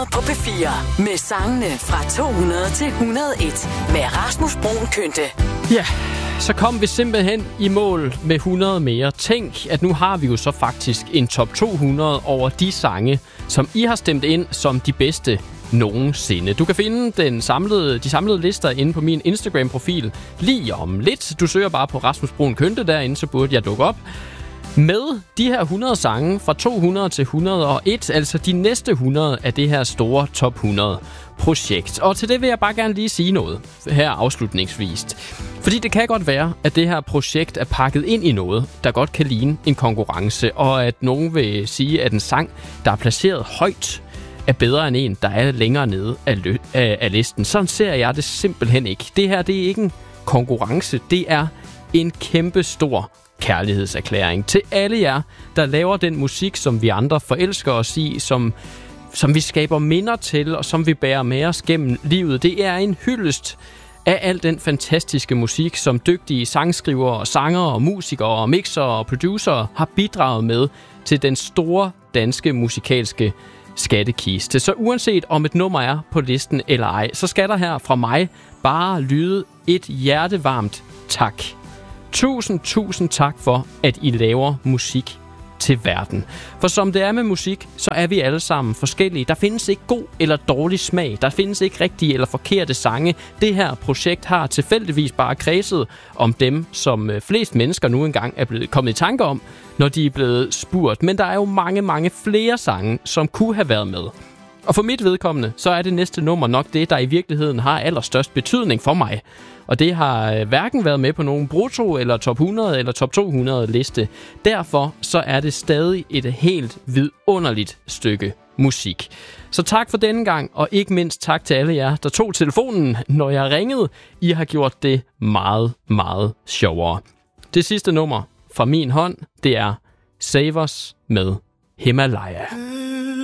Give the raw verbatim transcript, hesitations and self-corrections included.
På P fire med sangene fra to hundrede til et hundrede og en med Rasmus Bruun Kynte. Ja, så kom vi simpelthen i mål med hundrede mere. Tænk, at nu har vi jo så faktisk en top to hundrede over de sange, som I har stemt ind som de bedste nogensinde. Du kan finde den samlede, de samlede lister inde på min Instagram-profil lige om lidt. Du søger bare på Rasmus Bruun Kynte derinde, så burde jeg dukke op. Med de her hundrede sange fra to hundrede til et hundrede og en, altså de næste hundrede af det her store top hundrede projekt. Og til det vil jeg bare gerne lige sige noget her afslutningsvis. Fordi det kan godt være, at det her projekt er pakket ind i noget, der godt kan ligne en konkurrence, og at nogen vil sige, at en sang, der er placeret højt, er bedre end en, der er længere nede af, lø- af, af listen. Sådan ser jeg det simpelthen ikke. Det her, det er ikke en konkurrence. Det er en kæmpe stor kærlighedserklæring til alle jer, der laver den musik, som vi andre forelsker os i, som, som vi skaber minder til, og som vi bærer med os gennem livet. Det er en hyldest af al den fantastiske musik, som dygtige sangskrivere, sangere, musikere, mixere og producer har bidraget med til den store danske musikalske skattekiste. Så uanset om et nummer er på listen eller ej, så skal der her fra mig bare lyde et hjertevarmt tak. Tusind, tusind tak for, at I laver musik til verden. For som det er med musik, så er vi alle sammen forskellige. Der findes ikke god eller dårlig smag. Der findes ikke rigtige eller forkerte sange. Det her projekt har tilfældigvis bare kredset om dem, som flest mennesker nu engang er blevet kommet i tanke om, når de er blevet spurgt. Men der er jo mange, mange flere sange, som kunne have været med. Og for mit vedkommende, så er det næste nummer nok det, der i virkeligheden har allerstørst betydning for mig. Og det har hverken været med på nogen brutto eller top hundrede eller top to hundrede liste. Derfor så er det stadig et helt vidunderligt stykke musik. Så tak for denne gang, og ikke mindst tak til alle jer, der tog telefonen, når jeg ringede. I har gjort det meget, meget sjovere. Det sidste nummer fra min hånd, det er Save Us med Himalaya.